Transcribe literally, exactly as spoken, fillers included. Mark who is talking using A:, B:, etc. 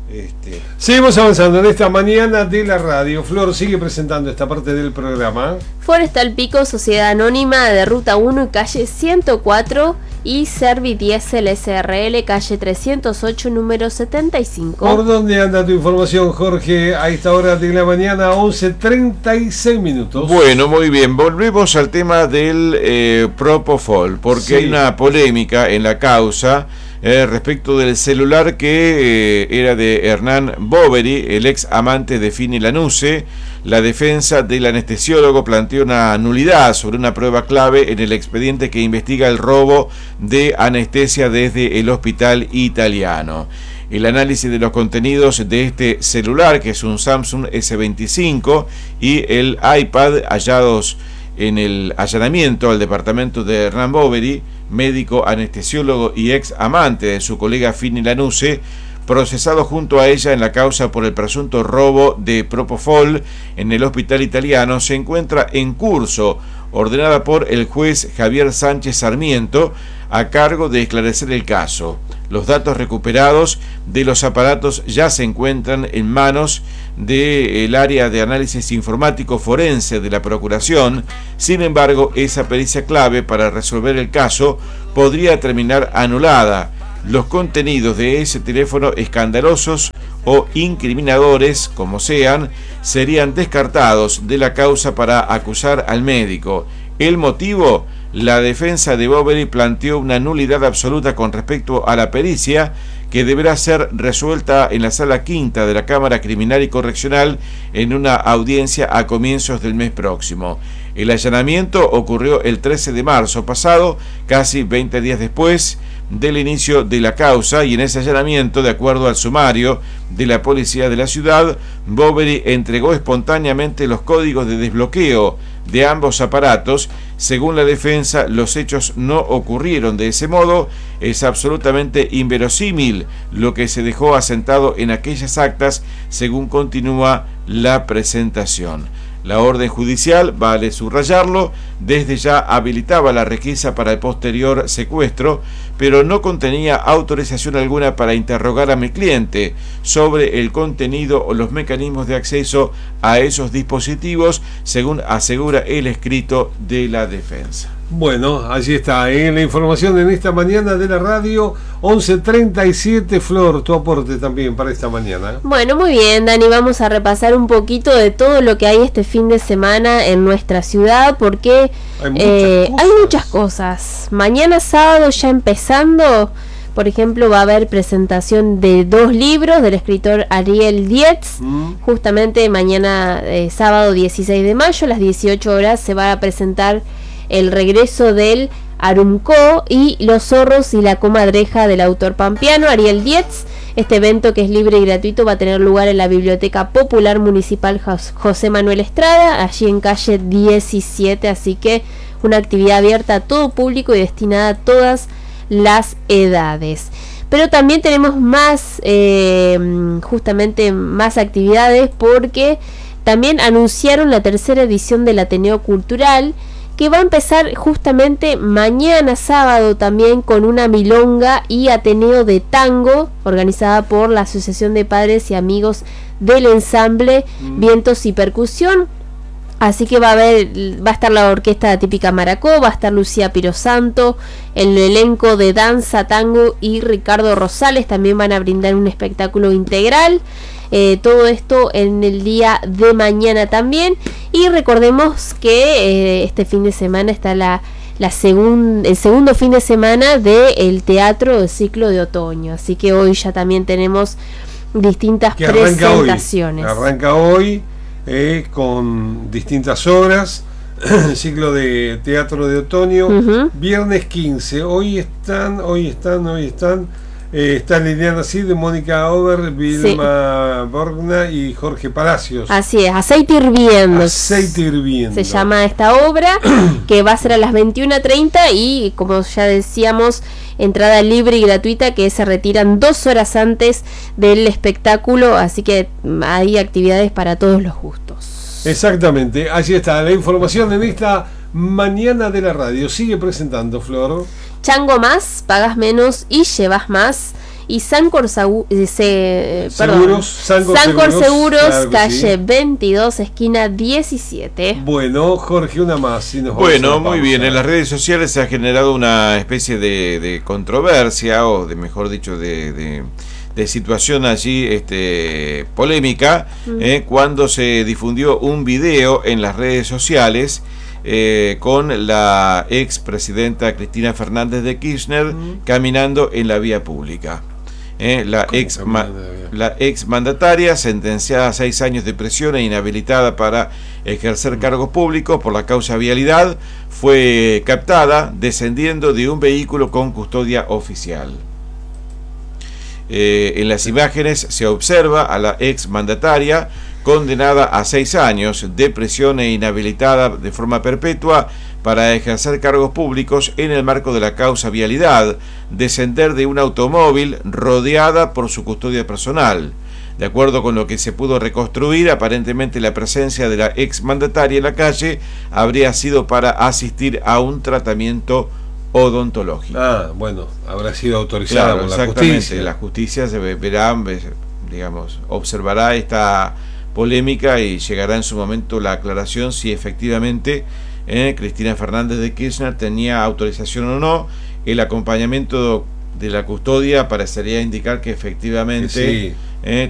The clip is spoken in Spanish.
A: Este...
B: Seguimos avanzando en esta mañana de la radio. Flor sigue presentando esta parte del programa.
C: Forestal Pico, Sociedad Anónima de Ruta uno y calle ciento cuatro, y Servidiesel S R L, calle trescientos ocho, número setenta y cinco.
B: ¿Por dónde anda tu información, Jorge, a esta hora de la mañana, once treinta y seis minutos?
A: Bueno, muy bien, volvemos al tema del eh, Propofol, porque sí. hay una polémica en la causa Eh, respecto del celular que eh, era de Hernán Boveri, el ex amante de Fini Lanuse. La defensa del anestesiólogo planteó una nulidad sobre una prueba clave en el expediente que investiga el robo de anestesia desde el hospital italiano. El análisis de los contenidos de este celular, que es un Samsung ese veinticinco, y el iPad hallados en el allanamiento al departamento de Hernán Boveri, médico anestesiólogo y ex amante de su colega Fini Lanuse, procesado junto a ella en la causa por el presunto robo de Propofol en el hospital italiano, se encuentra en curso, ordenada por el juez Javier Sánchez Sarmiento, a cargo de esclarecer el caso. Los datos recuperados de los aparatos ya se encuentran en manos del área de análisis informático forense de la Procuración. Sin embargo, esa pericia clave para resolver el caso podría terminar anulada. Los contenidos de ese teléfono, escandalosos o incriminadores como sean, serían descartados de la causa para acusar al médico. ¿El motivo? La defensa de Boveri planteó una nulidad absoluta con respecto a la pericia, que deberá ser resuelta en la sala quinta de la Cámara Criminal y Correccional en una audiencia a comienzos del mes próximo. El allanamiento ocurrió el trece de marzo pasado, casi veinte días después del inicio de la causa, y en ese allanamiento, de acuerdo al sumario de la policía de la ciudad, Boveri entregó espontáneamente los códigos de desbloqueo de ambos aparatos. Según la defensa, los hechos no ocurrieron de ese modo. Es absolutamente inverosímil lo que se dejó asentado en aquellas actas, según continúa la presentación. La orden judicial, vale subrayarlo, desde ya habilitaba la requisa para el posterior secuestro, pero no contenía autorización alguna para interrogar a mi cliente sobre el contenido o los mecanismos de acceso a esos dispositivos, según asegura el escrito de la defensa.
B: Bueno, allí está, ¿eh? La información en esta mañana de la radio, once treinta y siete. Flor, tu aporte también para esta mañana.
C: Bueno, muy bien, Dani, vamos a repasar un poquito de todo lo que hay este fin de semana en nuestra ciudad, porque hay muchas, eh, cosas. Hay muchas cosas. Mañana sábado, ya empezando, por ejemplo, va a haber presentación de dos libros del escritor Ariel Dietz. Mm. Justamente mañana, eh, sábado dieciséis de mayo, a las dieciocho horas, se va a presentar El regreso del Arumco y Los zorros y la comadreja del autor pampeano Ariel Dietz. Este evento, que es libre y gratuito, va a tener lugar en la Biblioteca Popular Municipal José Manuel Estrada, allí en calle diecisiete, así que una actividad abierta a todo público y destinada a todas las edades. Pero también tenemos más, eh, justamente más actividades, porque también anunciaron la tercera edición del Ateneo Cultural, que va a empezar justamente mañana sábado también con una milonga y Ateneo de Tango, organizada por la Asociación de Padres y Amigos del Ensamble mm. Vientos y Percusión. Así que va a haber, va a estar la orquesta típica Maracó, va a estar Lucía Pirosanto, el elenco de danza, tango y Ricardo Rosales también van a brindar un espectáculo integral. Eh, todo esto en el día de mañana también. Y recordemos que eh, este fin de semana está la, la segun, el segundo fin de semana del teatro del ciclo de otoño. Así que hoy ya también tenemos distintas que presentaciones.
B: Arranca hoy, arranca hoy eh, con distintas obras. El ciclo de teatro de otoño, uh-huh. Viernes quince. Hoy están, hoy están, hoy están. Eh, está Liliana Cid, Mónica Ober, Vilma sí. Borgna y Jorge Palacios.
C: Así es, Aceite Hirviendo.
B: Aceite Hirviendo.
C: Se llama esta obra, que va a ser a las veintiuna treinta y, como ya decíamos, entrada libre y gratuita, que se retiran dos horas antes del espectáculo, así que hay actividades para todos los gustos.
B: Exactamente, allí está la información en esta mañana de la radio. Sigue presentando, Flor.
C: Chango Más, pagas menos y llevas más. y Sancor, eh, se,
B: Seguros,
C: perdón,
B: Sancor,
C: Sancor Seguros, Seguros
B: claro
C: calle
B: sí.
C: veintidós, esquina diecisiete.
B: Bueno, Jorge, una más. Si nos
A: bueno, muy bien. En las redes sociales se ha generado una especie de, de controversia, o de mejor dicho, de... de de situación allí este, polémica, mm. eh, cuando se difundió un video en las redes sociales eh, con la ex presidenta Cristina Fernández de Kirchner mm. caminando en la vía pública. Eh, la, ex ma la ex mandataria, sentenciada a seis años de prisión e inhabilitada para ejercer mm. cargos públicos por la causa vialidad, fue captada descendiendo de un vehículo con custodia oficial. Eh, en las imágenes se observa a la ex mandataria condenada a seis años de prisión e inhabilitada de forma perpetua para ejercer cargos públicos en el marco de la causa vialidad, descender de un automóvil rodeada por su custodia personal. De acuerdo con lo que se pudo reconstruir, aparentemente la presencia de la ex mandataria en la calle habría sido para asistir a un tratamiento odontológico.
B: Ah, bueno, habrá sido autorizada
A: claro,
B: por la justicia.
A: La justicia se verá, digamos, observará esta polémica y llegará en su momento la aclaración si efectivamente eh, Cristina Fernández de Kirchner tenía autorización o no. El acompañamiento de la custodia parecería indicar que efectivamente sí. eh,